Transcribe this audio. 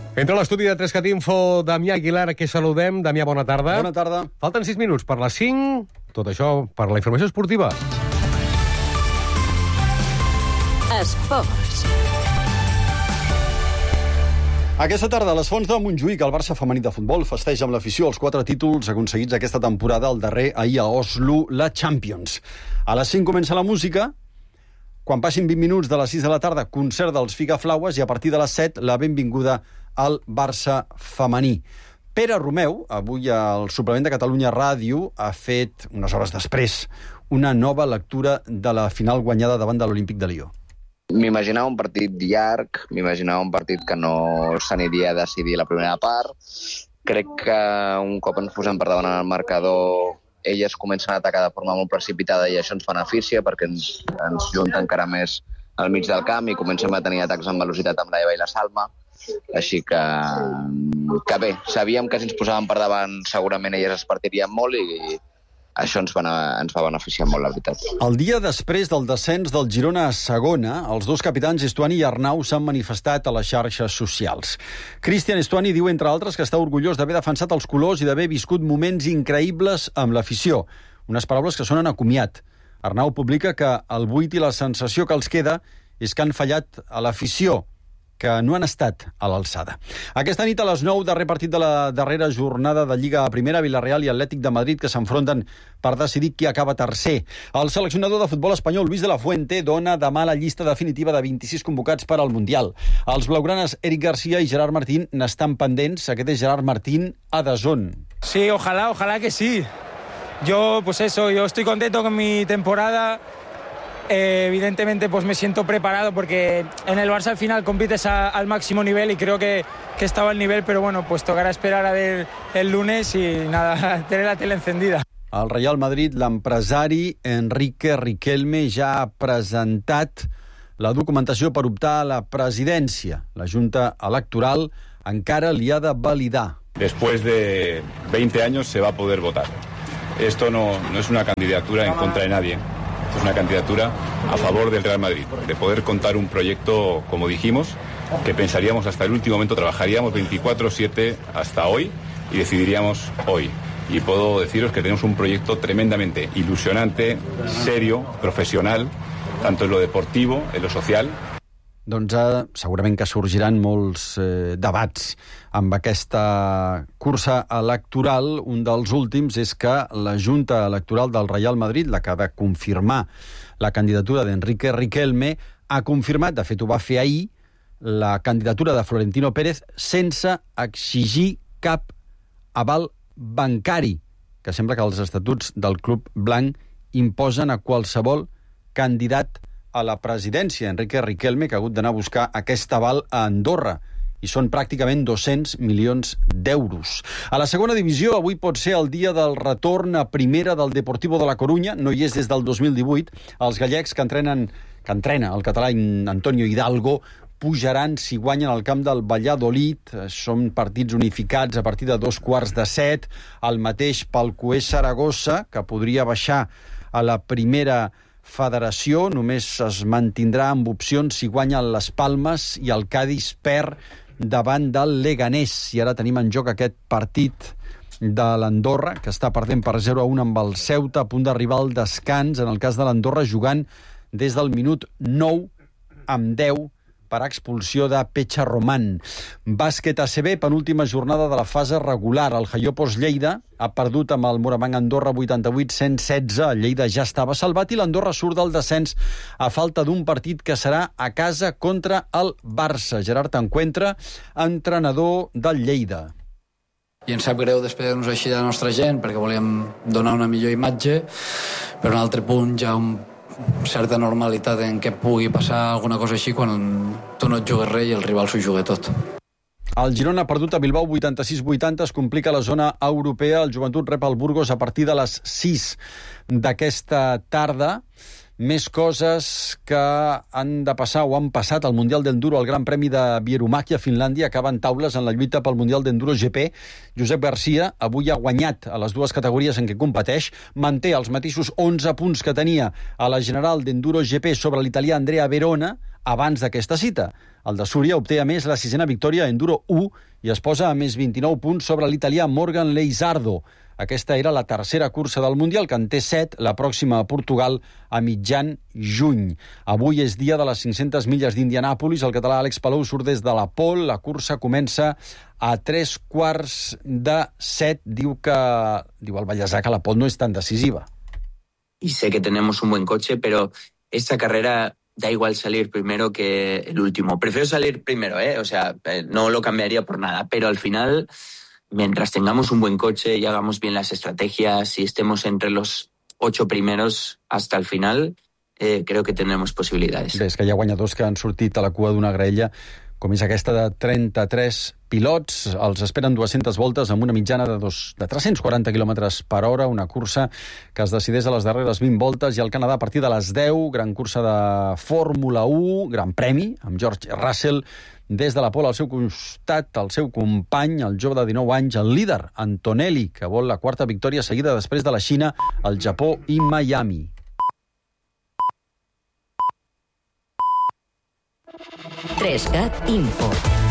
Entra a l'estudi de 3cat Info, Damià Aguilar, a qui saludem. Damià, bona tarda. Bona tarda. Falten 6 minuts per les 5. Tot això per la informació esportiva. Esports. Aquesta tarda, a les Fonts de Montjuïc, el Barça femení de futbol festeja amb l'afició els 4 títols aconseguits aquesta temporada, el darrer ahir a Oslo, la Champions. A les 5 comença la música. Quan passin 20 minuts de les 6 de la tarda, concert dels Figaflaues, i a partir de les 7, la benvinguda al Barça femení. Pere Romeu, avui al suplement de Catalunya Ràdio, ha fet, unes hores després, una nova lectura de la final guanyada davant de l'Olímpic de Lió. M'imaginava un partit llarg, m'imaginava un partit que no s'aniria a decidir la primera part. Crec que un cop ens posem per davant en el marcador, elles comencen a atacar de forma molt precipitada i això ens beneficia perquè ens junta encara més al mig del camp i comencem a tenir atacs amb velocitat amb la Eva i la Salma. Així que bé, sabíem que si ens posàvem per davant segurament elles es partirien molt i això ens va beneficiar molt, la veritat. El dia després del descens del Girona a segona, els dos capitans Estuani i Arnau s'han manifestat a les xarxes socials. Cristian Estuani diu, entre altres, que està orgullós d'haver defensat els colors i d'haver viscut moments increïbles amb l'afició. Unes paraules que sonen a comiat. Arnau publica que el buit i la sensació que els queda és que han fallat a l'afició, que no han estat a l'alçada. Aquesta nit a les 9, darrer partit de la darrera jornada de Lliga a Primera, Villarreal i Atlètic de Madrid, que s'enfronten per decidir qui acaba tercer. El seleccionador de futbol espanyol, Luis de la Fuente, dona demà la llista definitiva de 26 convocats per al Mundial. Els blaugranes Eric García i Gerard Martín n'estan pendents. Aquest és Gerard Martín a DAZN. Sí, ojalá que sí. Yo estoy contento con mi temporada. Evidentemente pues me siento preparado porque en el Barça al final compites al máximo nivel y creo que estaba al nivel, pero bueno, pues tocará esperar a ver el lunes y nada, tener la tele encendida. Al Real Madrid, l'empresari Enrique Riquelme ja ha presentat la documentació per optar a la presidència. La Junta Electoral encara li ha de validar. Después de 20 años se va a poder votar. Esto no es una candidatura en contra de nadie. Es una candidatura a favor del Real Madrid, de poder contar un proyecto, como dijimos, que pensaríamos hasta el último momento, trabajaríamos 24/7 hasta hoy y decidiríamos hoy. Y puedo deciros que tenemos un proyecto tremendamente ilusionante, serio, profesional, tanto en lo deportivo, en lo social. Doncs segurament que sorgiran molts debats amb aquesta cursa electoral. Un dels últims és que la Junta Electoral del Real Madrid, la que ha de confirmar la candidatura d'Enrique Riquelme, ha confirmat, de fet ho va fer ahir, la candidatura de Florentino Pérez sense exigir cap aval bancari, que sembla que els estatuts del Club Blanc imposen a qualsevol candidat a la presidència. Enrique Riquelme, que ha hagut d'anar a buscar aquest aval a Andorra, i són pràcticament 200 milions d'euros. A la segona divisió, avui pot ser el dia del retorn a primera del Deportivo de la Corunya, no hi és des del 2018. Els gallecs que entrena el català Antonio Hidalgo pujaran si guanyen al camp del Valladolid. Són partits unificats a partir de 6:15. El mateix pel Cué Saragossa, que podria baixar a la primera federació, només es mantindrà amb opcions si guanyen les Palmes i el Cádiz perd davant del Leganés. I ara tenim en joc aquest partit de l'Andorra, que està perdent per 0-1 amb el Ceuta, a punt d'arribar al descans, en el cas de l'Andorra jugant des del minut 9 amb 10 per expulsió de Pecha Román. Bàsquet ACB, penúltima jornada de la fase regular. El Jaiopos Lleida ha perdut amb el Moravang Andorra 88-116. El Lleida ja estava salvat i l'Andorra surt del descens a falta d'un partit que serà a casa contra el Barça. Gerard Encuentra, entrenador del Lleida. I ens sap greu despedir-nos així de la nostra gent perquè volíem donar una millor imatge, però en un altre punt ja certa normalitat en què pugui passar alguna cosa així quan tu no et jugues res i el rival s'ho juga tot. El Girona ha perdut a Bilbao 86-80, es complica la zona europea. El Joventut rep el Burgos a partir de les 6 d'aquesta tarda. Més coses que han de passar o han passat al Mundial d'Enduro, al Gran Premi de Vierumäki a Finlàndia, acaben taules en la lluita pel Mundial d'Enduro GP. Josep Garcia avui ha guanyat a les dues categories en què competeix, manté els mateixos 11 punts que tenia a la general d'Enduro GP sobre l'italià Andrea Verona, abans d'aquesta cita. El de Súria obté a més la 6ª victòria a Enduro 1 i es posa a més 29 punts sobre l'italià Morgan Leisardo. Aquesta era la tercera cursa del Mundial, que en té 7, la pròxima a Portugal a mitjan juny. Avui és dia de les 500 milles d'Indianàpolis. El català Àlex Palou surt des de la pole. La cursa comença a 6:45. Diu el Vallèsà que la pole no és tan decisiva. Y sé que tenemos un buen coche, pero esta carrera da igual salir primero que el último. Prefiero salir primero, o sea, no lo cambiaría por nada, pero al final, mientras tengamos un buen coche y hagamos bien las estrategias y estemos entre los 8 primeros hasta el final, creo que tendremos posibilidades. Bé, és que hi ha guanyadors que han sortit a la cua d'una graella, com és aquesta de 33 pilots. Els esperen 200 voltes amb una mitjana de 340 km per hora, una cursa que es decideix a les darreres 20 voltes, i al Canadà a partir de les 10, gran cursa de Fórmula 1, gran premi, amb George Russell des de la pole al seu costat, el seu company, el jove de 19 anys, el líder, Antonelli, que vol la 4ª victòria seguida després de la Xina, el Japó i Miami. Trescat Info.